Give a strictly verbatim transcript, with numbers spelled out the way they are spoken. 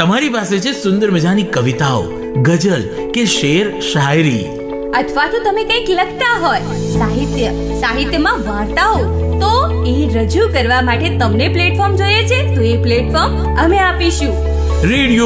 તમારી પાસે છે સુંદર મજાની કવિતાઓ, ગઝલ કે શેર શાયરી, અથવા તો તમે કંઈક લખતા હોય, સાહિત્ય સાહિત્યમાં વાર્તાઓ, તો એ રજૂ કરવા માટે તમને પ્લેટફોર્મ જોઈએ છે, તો એ પ્લેટફોર્મ અમે આપીશું. રેડિયો